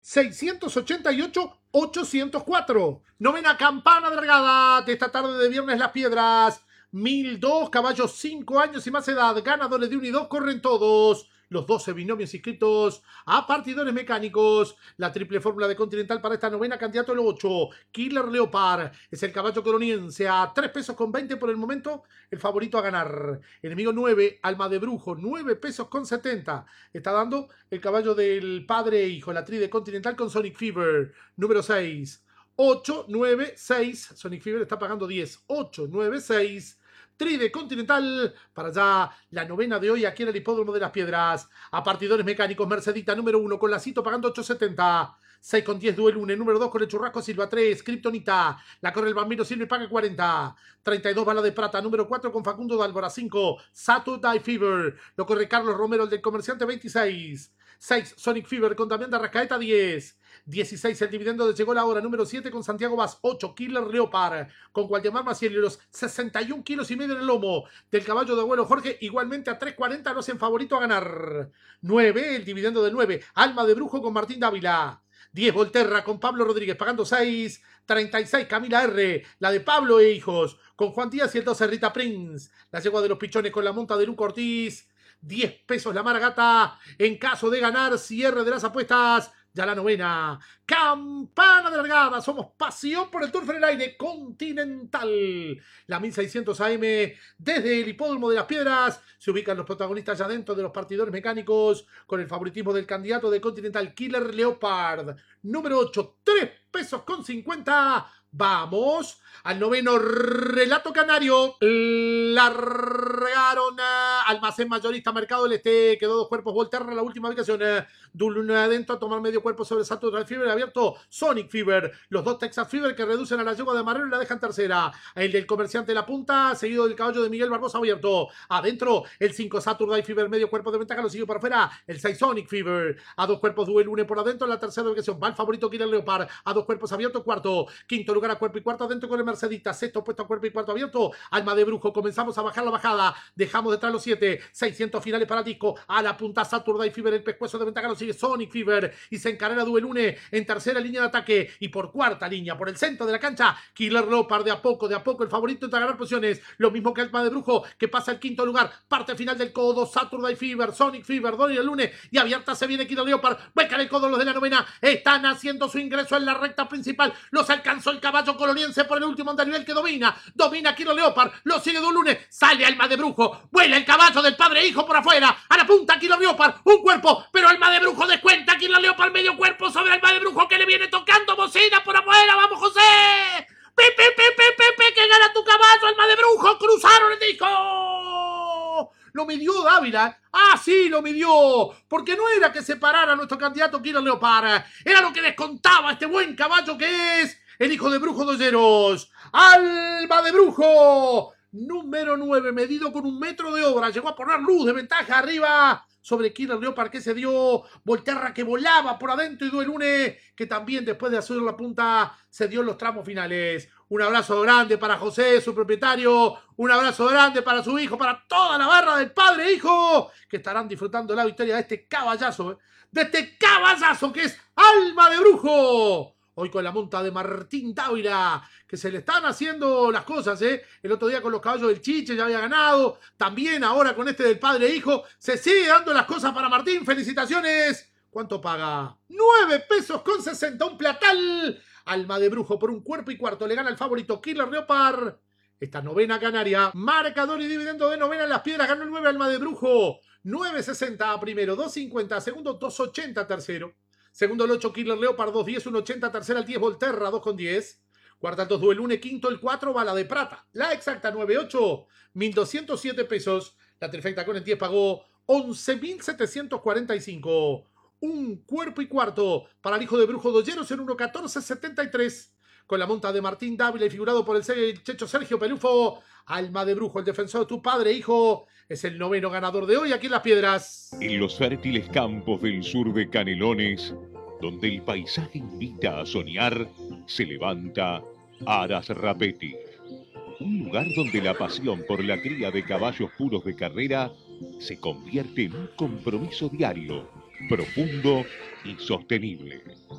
688-804. Novena campana de largada de esta tarde de viernes Las Piedras. 1002, caballos 5 años y más edad. Ganadores de 1 y 2 corren todos. Los 12 binomios inscritos a partidores mecánicos. La triple fórmula de Continental para esta novena, candidato el 8. Killer Leopard es el caballo coloniense a 3 pesos con 20 por el momento. El favorito a ganar. Enemigo 9, Alma de Brujo, 9 pesos con 70. Está dando el caballo del padre e hijo. La tri de Continental con Sonic Fever. Número 6. 8, 9, 6. Sonic Fever está pagando 10. 8, 9, 6. Tri de Continental para allá la novena de hoy aquí en el Hipódromo de Las Piedras. A partidores mecánicos, Mercedita número 1 con Lacito pagando 8.70. 6 con 10 Duel 1, número 2 con el Churrasco Silva 3, Kryptonita, la corre el Bambino Silva y paga 40. 32 Bala de Plata, número 4 con Facundo Dálvora 5, Saturday Fever, lo corre Carlos Romero, el del Comerciante 26. 6 Sonic Fever con Damián de Arrascaeta 10. 16 el dividendo de Llegó la Hora, número 7 con Santiago Vaz, 8 Killer Leopard con Waldemar Maciel y los 61 kilos y medio en el lomo del caballo de abuelo Jorge, igualmente a 3.40 no hacen favorito a ganar. 9 el dividendo de 9, Alma de Brujo con Martín Dávila. 10 Volterra con Pablo Rodríguez pagando 6. 36 Camila R, la de Pablo e Hijos con Juan Díaz y el 12 Rita Prince, la yegua de los pichones con la monta de Luco Ortiz. 10 pesos la Maragata en caso de ganar. Cierre de las apuestas. Ya la novena campana de largada. Somos pasión por el Turf en el aire Continental. La 1600 AM desde el Hipódromo de Las Piedras. Se ubican los protagonistas ya dentro de los partidores mecánicos con el favoritismo del candidato de Continental Killer Leopard. Número 8, 3 pesos con 50. Vamos al noveno relato canario. Largaron Almacén Mayorista Mercado del Este. Quedó 2 cuerpos Volterra la última ubicación. Duluna adentro a tomar medio cuerpo sobre Saturday Fever abierto. Sonic Fever. Los 2 Texas Fever que reducen a la yegua de Marrero y la dejan tercera. El del Comerciante La Punta, seguido del caballo de Miguel Barbosa abierto. Adentro el 5 Saturday Fever, medio cuerpo de ventaja, lo sigue por afuera. El 6 Sonic Fever. A 2 cuerpos Duel 1 por adentro. La tercera ubicación va el favorito Killer Leopard. A 2 cuerpos abierto. Cuarto. Quinto lugar a cuerpo y cuarto adentro con el Mercedita. Sexto puesto a cuerpo y cuarto abierto. Alma de Brujo. Comenzamos a bajar la bajada. Dejamos detrás los 7. 600 finales para Disco. A la punta Saturday Fever. El pescuezo de ventaja lo sigue Sonic Fever. Y se encarrera Duel 1 en tercera línea de ataque. Y por cuarta línea, por el centro de la cancha, Killer Leopard de a poco el favorito entra a ganar posiciones. Lo mismo que Alma de Brujo, que pasa al quinto lugar. Parte final del codo. Saturday Fever, Sonic Fever, Donny el lunes. Y abierta se viene Killer Leopard. Vuelcan el codo los de la novena. Están haciendo su ingreso en la recta principal. Los alcanzó el caballo coloniense por el último andarivel que domina Killer Leopard, lo sigue de un lunes, sale Alma de Brujo, vuela el caballo del padre e hijo por afuera, a la punta Killer Leopard, un cuerpo, pero Alma de Brujo descuenta, Killer Leopard medio cuerpo sobre Alma de Brujo que le viene tocando bocina por afuera, vamos José, que gana tu caballo, Alma de Brujo, cruzaron el disco. Lo midió Dávila. Sí, lo midió. Porque no era que separara a nuestro candidato Killer Leopard. Era lo que descontaba este buen caballo que es el hijo de Brujo Dolleros. Alma de Brujo. Número 9, medido con 1 metro de obra. Llegó a poner luz de ventaja arriba sobre Killer Leopard que se dio. Volterra que volaba por adentro y Duel 1 que también después de hacer la punta se dio en los tramos finales. Un abrazo grande para José, su propietario. Un abrazo grande para su hijo, para toda la barra del padre e hijo, que estarán disfrutando la victoria de este caballazo, que es Alma de Brujo. Hoy con la monta de Martín Dávila, que se le están haciendo las cosas, El otro día con los caballos del Chiche ya había ganado. También ahora con este del padre e hijo. Se sigue dando las cosas para Martín. Felicitaciones. ¿Cuánto paga? 9 pesos con 60. Un platal. Alma de Brujo por 1 cuerpo y cuarto. Le gana el favorito Killer Leopard. Esta novena canaria. Marcador y dividendo de novena en Las Piedras. Ganó el 9 Alma de Brujo. 9.60 primero. 2.50 segundo. 2.80 tercero. Segundo el 8 Killer Leopard. 2.10. 1.80 tercera el 10 Volterra. 2.10. Cuarta el 2 Duel 1. Quinto el 4 Bala de Plata. La exacta 9.8. 1.207 pesos. La trifecta con el 10 pagó 11.745. 1 cuerpo y cuarto para el hijo de Brujo Dolleros en 1.1473. Con la monta de Martín Dávila y figurado por el Checho Sergio Pelufo. Alma de Brujo, el defensor de tu padre, hijo, es el noveno ganador de hoy aquí en Las Piedras. En los fértiles campos del sur de Canelones, donde el paisaje invita a soñar, se levanta Aras Rapetti. Un lugar donde la pasión por la cría de caballos puros de carrera se convierte en un compromiso diario, profundo y sostenible.